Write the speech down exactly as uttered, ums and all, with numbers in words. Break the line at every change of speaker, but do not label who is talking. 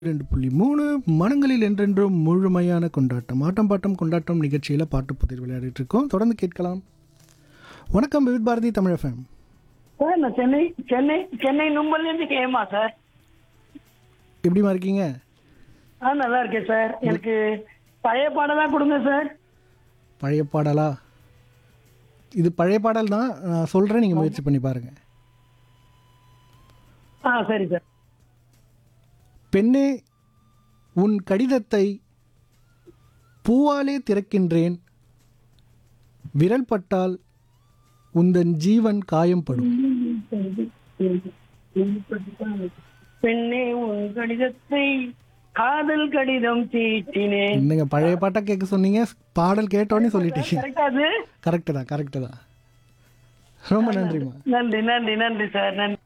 ரெண்டு புள்ளி மூணு மனங்களில் என்றென்றும் முழுமையான கொண்டாட்டம் ஆட்டம் பாட்டம் கொண்டாட்டம் நிகழ்ச்சியில் பாட்டு புதிர் விளையாடிட்டு இருக்கோம். தொடர்ந்து கேட்கலாம். வணக்கம் விவித் பாரதி தமிழ் எஃப்எம்.
சார் நான் சென்னை சென்னை சென்னை நும்பல்லேருந்து கேமா சார்.
எப்படிமா இருக்கீங்க?
ஆ நல்லா இருக்கேன் சார். எனக்கு பழைய பாடலாம் கொடுங்க சார்.
பழைய பாடலா? இது பழைய பாடல் தான், நான் சொல்கிறேன், நீங்கள் முயற்சி பண்ணி பாருங்கள்.
ஆ சரி சார்.
பெண்ணே, உன் கடிதத்தை பூவாலே திறக்கின்றேன், விரல் பட்டால் உந்தன் ஜீவன் காயம்படும்.
பெண்ணே உன் கடிதத்தை காதல் கடிதம் தீட்டினேன்.
என்னங்க பழைய பாட்டா கேட்க சொன்னீங்க, பாடல் கேட்டோன்னே சொல்லிட்டீங்க.
கரெக்டா அது?
கரெக்டு தான், கரெக்டு தான். ரொம்ப நன்றிம்மா.
நன்றி நன்றி நன்றி சார். நன்றி.